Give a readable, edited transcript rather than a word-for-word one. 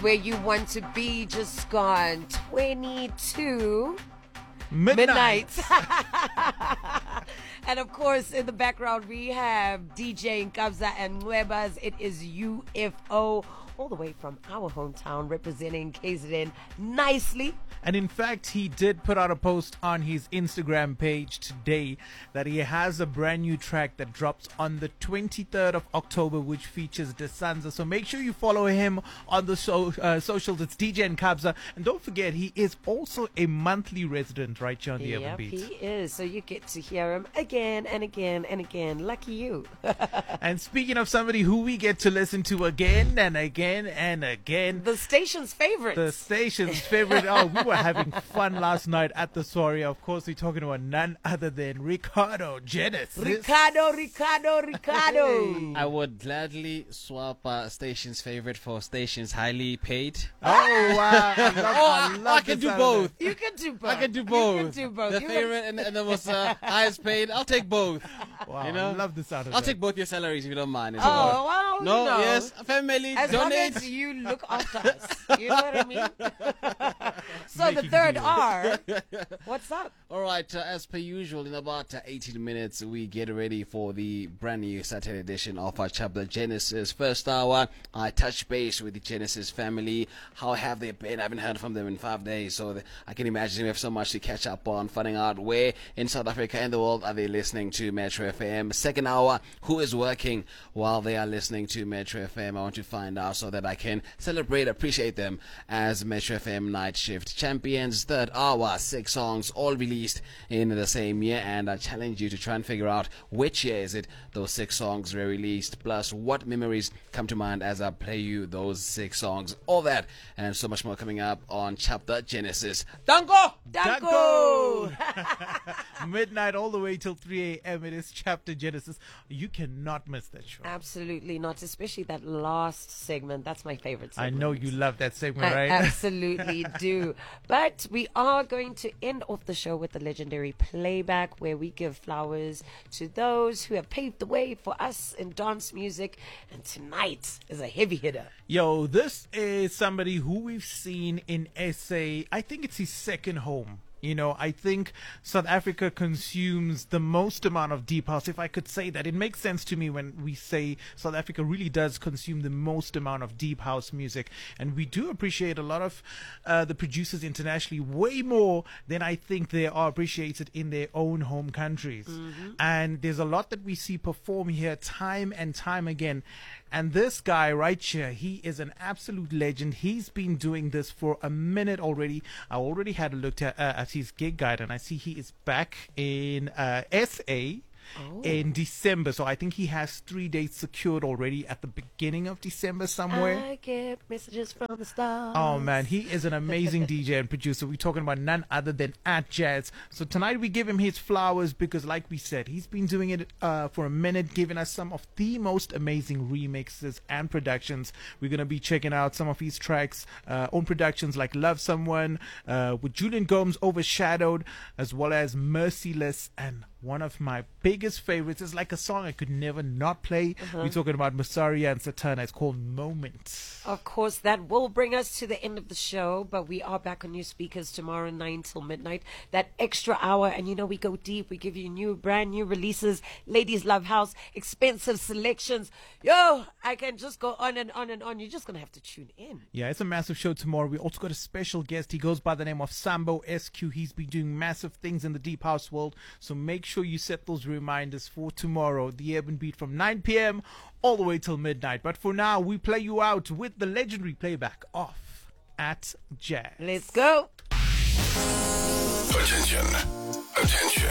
where you want to be. Just gone 22 Midnight. And of course, in the background, we have DJ Nkabza and Nuebas. It is UFO, all the way from our hometown, representing KZN nicely. And in fact, he did put out a post on his Instagram page today that he has a brand new track that drops on the 23rd of October, which features Desanza. So make sure you follow him on the socials. It's DJ Nkabza. And don't forget, he is also a monthly resident right here on the Urban Yep, Beat. he is. So you get to hear him again and again and again. Lucky you. And speaking of somebody who we get to listen to again and again and again, The station's favorite. the station's favorite. Oh, we were having fun last night at the Soria. Of course, we're talking about none other than Ricardo Genesis. Ricardo. I would gladly swap station's favorite for station's highly paid. Oh, wow. I love I can the do sound of both. You can do both. I can do both. You can do both. The You favorite and the most highest paid. I'll take both. that. Wow, You know? I love the sound of I'll that. take both your salaries if you don't mind. It's Oh, all right. well, No, you know, yes, family, as long donate. as you look after us. You know what I mean? So the Making third deals. R, what's up? All right, as per usual, in about 18 minutes, we get ready for the brand new Saturday edition of our chapter Genesis. First hour, I touch base with the Genesis family. How have they been? I haven't heard from them in 5 days, so I can imagine we have so much to catch up on, finding out where in South Africa and the world are they listening to Metro FM. Second hour, who is working while they are listening to Metro FM? I want to find out so that I can celebrate, appreciate them as Metro FM Night Shift champions. Third hour, 6 songs, all released in the same year, and I challenge you to try and figure out which year is it those 6 songs were released, plus what memories come to mind as I play you those 6 songs. All that and so much more coming up on Chapter Genesis. Danko! Danko! Midnight all the way till 3 a.m. It is Chapter Genesis. You cannot miss that show. Absolutely not, especially that last segment. That's my favorite I segment. know you love that segment, I right? absolutely do. But we are going to end off the show with the legendary playback, where we give flowers to those who have paved the way for us in dance music. And tonight is a heavy hitter. Yo, this is somebody who we've seen in SA. I think it's his second home. You know, I think South Africa consumes the most amount of deep house, if I could say that. It makes sense to me when we say South Africa really does consume the most amount of deep house music. And we do appreciate a lot of the producers internationally, way more than I think they are appreciated in their own home countries. And there's a lot that we see perform here time and time again. And this guy right here, he is an absolute legend. He's been doing this for a minute already. I already had a look at his gig guide, and I see he is back in SA in December. So I think he has 3 dates secured already at the beginning of December somewhere. I get messages from the stars. Oh man, he is an amazing DJ and producer. We're talking about none other than Atjazz. So tonight we give him his flowers because, like we said, he's been doing it for a minute, giving us some of the most amazing remixes and productions. We're going to be checking out some of his tracks, own productions like Love Someone, with Julian Gomes, Overshadowed, as well as Merciless, and one of my biggest favorites is like a song I could never not play. We're talking about Masaria and Satana. It's called Moment. Of course, that will bring us to the end of the show, but we are back on new speakers tomorrow 9 till midnight. That extra hour, and you know we go deep. We give you brand new releases. Ladies Love House, expensive selections. Yo, I can just go on and on and on. You're just going to have to tune in. Yeah, it's a massive show tomorrow. We also got a special guest. He goes by the name of Sambo SQ. He's been doing massive things in the deep house world. So make sure you set those reminders for tomorrow. The Urban Beat from 9 p.m. all the way till midnight. But for now, we play you out with the legendary playback of Atjazz. Let's go. Attention. Attention.